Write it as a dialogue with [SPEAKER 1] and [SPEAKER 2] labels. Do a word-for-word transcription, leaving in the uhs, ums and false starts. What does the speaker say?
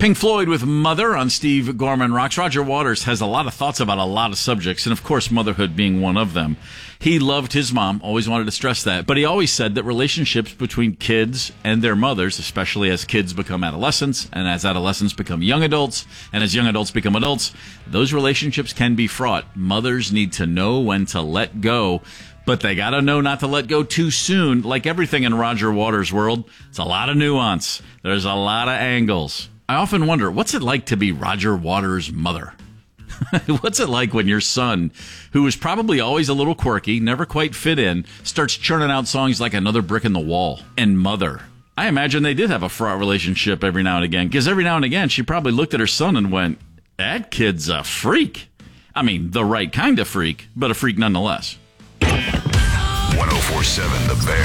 [SPEAKER 1] Pink Floyd with Mother on Steve Gorman Rocks. Roger Waters has a lot of thoughts about a lot of subjects, and of course motherhood being one of them. He loved his mom, always wanted to stress that, but he always said that relationships between kids and their mothers, especially as kids become adolescents, and as adolescents become young adults, and as young adults become adults, those relationships can be fraught. Mothers need to know when to let go, but they gotta know not to let go too soon. Like everything in Roger Waters' world, it's a lot of nuance. There's a lot of angles. I often wonder, what's it like to be Roger Waters' mother? What's it like when your son, who is probably always a little quirky, never quite fit in, starts churning out songs like Another Brick in the Wall and Mother? I imagine they did have a fraught relationship every now and again, because every now and again she probably looked at her son and went, that kid's a freak. I mean, the right kind of freak, but a freak nonetheless.
[SPEAKER 2] one oh four point seven The Bear.